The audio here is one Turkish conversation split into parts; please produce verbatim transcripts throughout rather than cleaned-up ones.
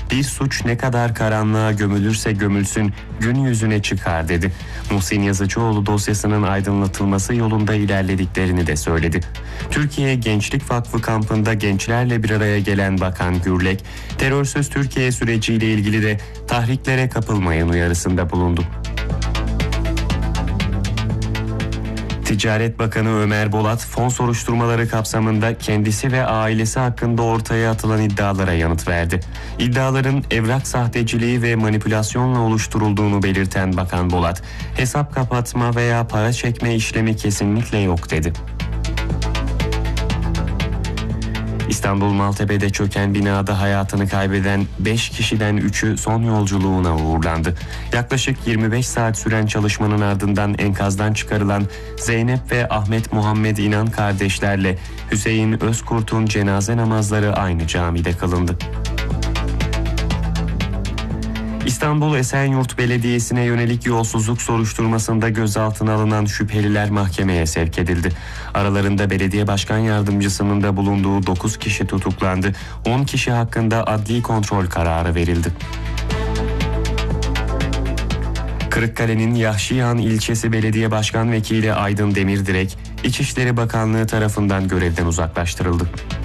Bir suç ne kadar karanlığa gömülürse gömülsün gün yüzüne çıkar dedi. Muhsin Yazıcıoğlu dosyasının aydınlatılması yolunda ilerlediklerini de söyledi. Türkiye Gençlik Vakfı kampında gençlerle bir araya gelen Bakan Gürlek, terörsüz Türkiye süreciyle ilgili de tahriklere kapılmayın uyarısında bulundu. Ticaret Bakanı Ömer Bolat, fon soruşturmaları kapsamında kendisi ve ailesi hakkında ortaya atılan iddialara yanıt verdi. İddiaların evrak sahteciliği ve manipülasyonla oluşturulduğunu belirten Bakan Bolat, hesap kapatma veya para çekme işlemi kesinlikle yok dedi. İstanbul Maltepe'de çöken binada hayatını kaybeden beş kişiden üçü son yolculuğuna uğurlandı. Yaklaşık yirmi beş saat süren çalışmanın ardından enkazdan çıkarılan Zeynep ve Ahmet Muhammed İnan kardeşlerle Hüseyin Özkurt'un cenaze namazları aynı camide kılındı. İstanbul Esenyurt Belediyesi'ne yönelik yolsuzluk soruşturmasında gözaltına alınan şüpheliler mahkemeye sevk edildi. Aralarında belediye başkan yardımcısının da bulunduğu dokuz kişi tutuklandı. on kişi hakkında adli kontrol kararı verildi. Kırıkkale'nin Yahşihan ilçesi belediye başkan vekili Aydın Demirdirek, İçişleri Bakanlığı tarafından görevden uzaklaştırıldı.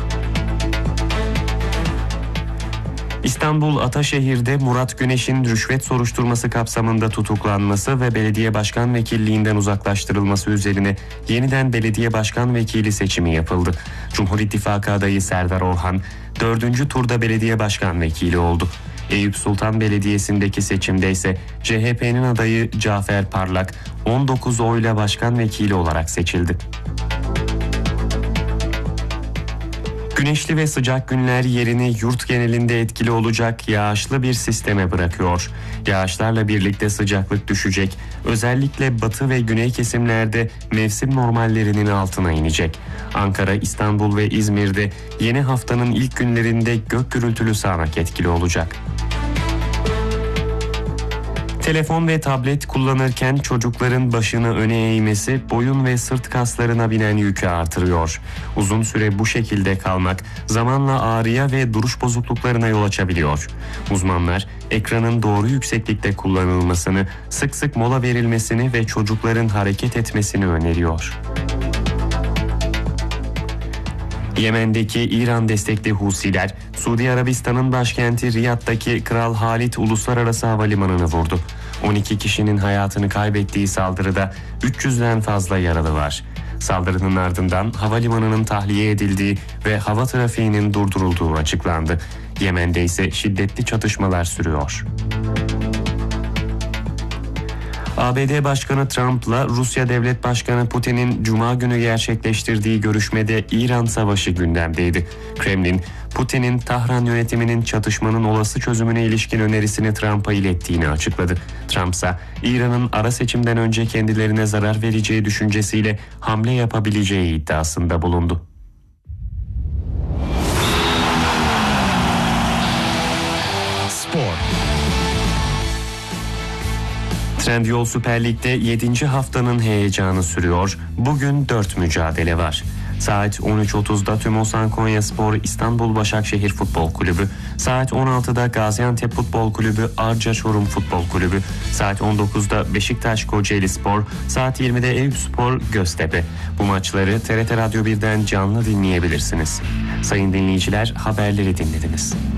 İstanbul Ataşehir'de Murat Güneş'in rüşvet soruşturması kapsamında tutuklanması ve belediye başkan vekilliğinden uzaklaştırılması üzerine yeniden belediye başkan vekili seçimi yapıldı. Cumhur İttifakı adayı Serdar Orhan dördüncü turda belediye başkan vekili oldu. Eyüp Sultan Belediyesi'ndeki seçimde ise C H P'nin adayı Cafer Parlak on dokuz oyla başkan vekili olarak seçildi. Güneşli ve sıcak günler yerini yurt genelinde etkili olacak yağışlı bir sisteme bırakıyor. Yağışlarla birlikte sıcaklık düşecek. Özellikle batı ve güney kesimlerde mevsim normallerinin altına inecek. Ankara, İstanbul ve İzmir'de yeni haftanın ilk günlerinde gök gürültülü sağanak etkili olacak. Telefon ve tablet kullanırken çocukların başını öne eğmesi boyun ve sırt kaslarına binen yükü artırıyor. Uzun süre bu şekilde kalmak zamanla ağrıya ve duruş bozukluklarına yol açabiliyor. Uzmanlar ekranın doğru yükseklikte kullanılmasını, sık sık mola verilmesini ve çocukların hareket etmesini öneriyor. Yemen'deki İran destekli Husiler, Suudi Arabistan'ın başkenti Riyad'daki Kral Halid Uluslararası Havalimanı'nı vurdu. on iki kişinin hayatını kaybettiği saldırıda üç yüzden fazla yaralı var. Saldırının ardından havalimanının tahliye edildiği ve hava trafiğinin durdurulduğu açıklandı. Yemen'de ise şiddetli çatışmalar sürüyor. A B D Başkanı Trump'la Rusya Devlet Başkanı Putin'in Cuma günü gerçekleştirdiği görüşmede İran savaşı gündemdeydi. Kremlin, Putin'in Tahran yönetiminin çatışmanın olası çözümüne ilişkin önerisini Trump'a ilettiğini açıkladı. Trump ise İran'ın ara seçimden önce kendilerine zarar vereceği düşüncesiyle hamle yapabileceği iddiasında bulundu. Spor. Trendyol Süper Lig'de yedinci haftanın heyecanı sürüyor. Bugün dört mücadele var. Saat on üç otuzda Tümosan Konyaspor İstanbul Başakşehir Futbol Kulübü, saat on altıda Gaziantep Futbol Kulübü Arca Çorum Futbol Kulübü, saat on dokuzda Beşiktaş Kocaelispor, saat yirmide Eyüpspor Göztepe. Bu maçları T R T Radyo birden canlı dinleyebilirsiniz. Sayın dinleyiciler, haberleri dinlediniz.